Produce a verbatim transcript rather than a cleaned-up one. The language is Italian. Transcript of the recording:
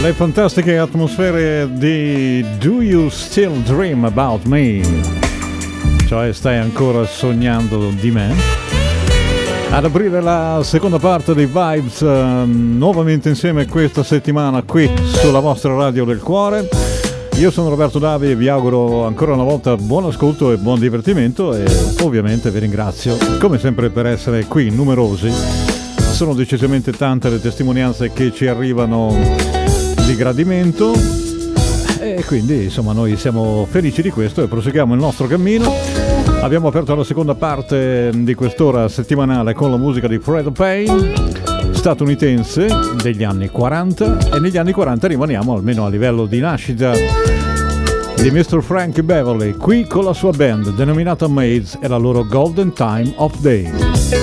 Le fantastiche atmosfere di Do You Still Dream About Me? Cioè, stai ancora sognando di me? Ad aprire la seconda parte dei Vibes, uh, nuovamente insieme questa settimana qui sulla vostra radio del cuore. Io sono Roberto Davi e vi auguro ancora una volta buon ascolto e buon divertimento, e ovviamente vi ringrazio come sempre per essere qui numerosi. Sono decisamente tante le testimonianze che ci arrivano di gradimento, e quindi insomma noi siamo felici di questo e proseguiamo il nostro cammino. Abbiamo aperto la seconda parte di quest'ora settimanale con la musica di Fred Payne, statunitense degli anni quaranta, e negli anni quaranta rimaniamo almeno a livello di nascita di mister Frankie Beverly, qui con la sua band denominata Maids e la loro Golden Time of Day.